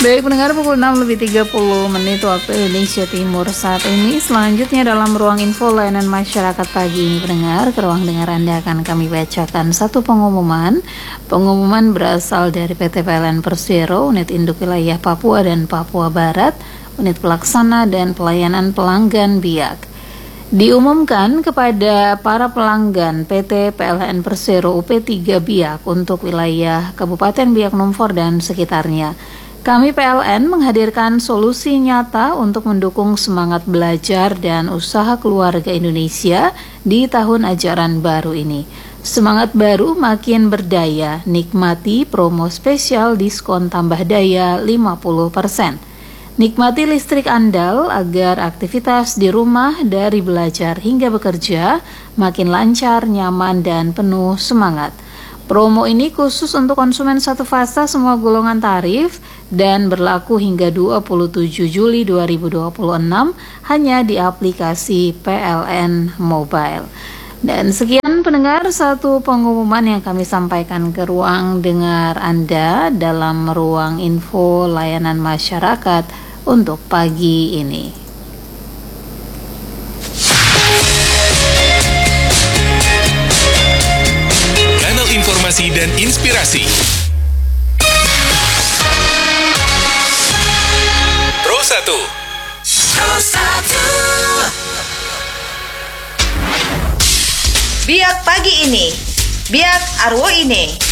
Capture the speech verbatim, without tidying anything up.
Baik pendengar, pukul enam lebih tiga puluh menit waktu Indonesia Timur saat ini. Selanjutnya dalam ruang info layanan masyarakat pagi ini pendengar, ke ruang dengar Anda akan kami bacakan satu pengumuman. Pengumuman berasal dari P T P L N Persero, Unit Induk Wilayah Papua dan Papua Barat, Unit Pelaksana dan Pelayanan Pelanggan Biak. Diumumkan kepada para pelanggan P T P L N Persero U P tiga Biak untuk wilayah Kabupaten Biak Numfor dan sekitarnya. Kami P L N menghadirkan solusi nyata untuk mendukung semangat belajar dan usaha keluarga Indonesia di tahun ajaran baru ini. Semangat baru makin berdaya, nikmati promo spesial diskon tambah daya lima puluh persen. Nikmati listrik andal agar aktivitas di rumah dari belajar hingga bekerja makin lancar, nyaman, dan penuh semangat. Promo ini khusus untuk konsumen satu fasa semua golongan tarif dan berlaku hingga dua puluh tujuh Juli dua ribu dua puluh enam hanya di aplikasi P L N Mobile. Dan sekian pendengar satu pengumuman yang kami sampaikan ke ruang dengar Anda dalam ruang info layanan masyarakat untuk pagi ini. Informasi dan inspirasi. Pro satu. Pro satu. Biak pagi ini. Biak arwo ini.